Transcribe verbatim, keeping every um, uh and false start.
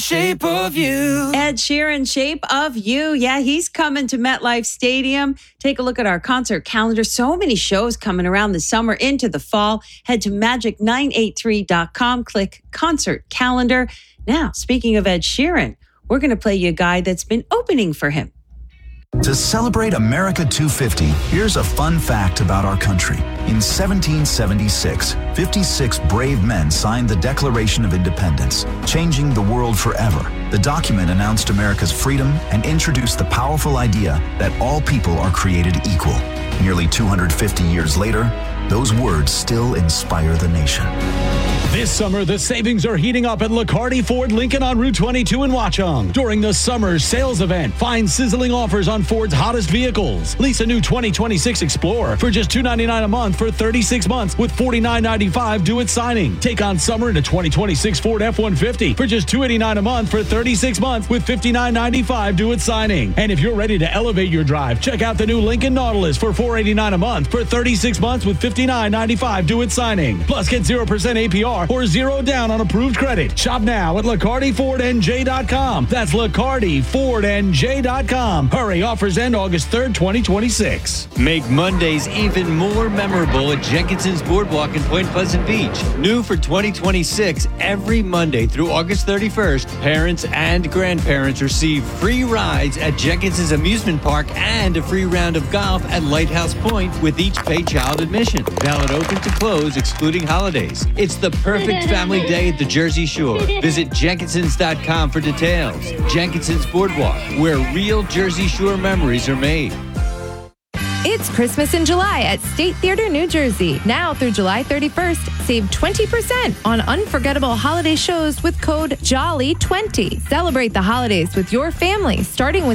Shape of You. Ed Sheeran, Shape of You. Yeah, he's coming to MetLife Stadium. Take a look at our concert calendar. So many shows coming around the summer into the fall. Head to magic nine eight three dot com. Click concert calendar. Now, speaking of Ed Sheeran, we're going to play you a guy that's been opening for him. To celebrate America two fifty, here's a fun fact about our country. In seventeen seventy-six, fifty-six brave men signed the Declaration of Independence, changing the world forever. The document announced America's freedom and introduced the powerful idea that all people are created equal. Nearly two hundred fifty years later, those words still inspire the nation. This summer, the savings are heating up at LaCarty Ford Lincoln on Route twenty-two in Watchung. During the summer sales event, find sizzling offers on Ford's hottest vehicles. Lease a new twenty twenty-six Explorer for just two hundred ninety-nine dollars a month for thirty-six months with forty-nine ninety-five due at signing. Take on summer in a twenty twenty-six Ford F one fifty for just two hundred eighty-nine dollars a month for thirty-six months with fifty-nine ninety-five due at signing. And if you're ready to elevate your drive, check out the new Lincoln Nautilus for four hundred eighty-nine dollars a month for thirty-six months with fifty-nine ninety-five due at signing. Plus, get zero percent A P R or zero down on approved credit. Shop now at LaCarty Ford N J dot com. That's LaCarty Ford N J dot com. Hurry, offers end August third, twenty twenty-six. Make Mondays even more memorable at Jenkinson's Boardwalk in Point Pleasant Beach. New for twenty twenty-six, every Monday through August thirty-first, parents and grandparents receive free rides at Jenkinson's Amusement Park and a free round of golf at Lighthouse Point with each paid child admission. Valid open to close, excluding holidays. It's the perfect family day at the Jersey Shore. Visit Jenkinsons dot com for details. Jenkinson's Boardwalk, where real Jersey Shore memories are made. It's Christmas in July at State Theater, New Jersey. Now through July thirty-first, save twenty percent on unforgettable holiday shows with code Jolly twenty. Celebrate the holidays with your family, starting with